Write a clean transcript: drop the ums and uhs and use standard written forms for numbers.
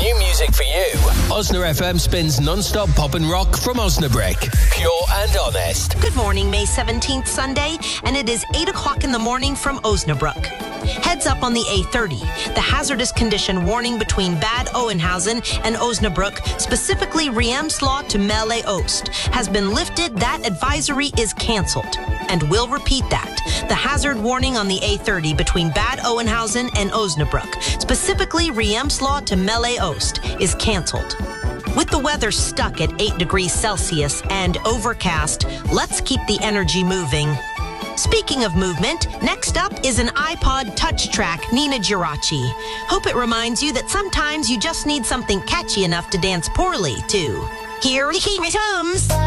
new music for you. Osna FM spins non-stop pop and rock from Osnabrück. Pure and honest. Good morning, May 17th, Sunday, and it is 8 o'clock in the morning from Osnabrück. Heads up on the A30. The hazardous condition warning between Bad Oeynhausen and Osnabrück, specifically Riemslau to Melle Oost, has been lifted. That advisory is canceled. And we'll repeat that. The hazard warning on the A30 between Bad Oeynhausen and Osnabrück, specifically Riemslau to Melle Oost, is canceled. With the weather stuck at 8 degrees Celsius and overcast, let's keep the energy moving. Speaking of movement, next up is an iPod Touch track, Nina Geraci. Hope it reminds you that sometimes you just need something catchy enough to dance poorly, too. Here it comes.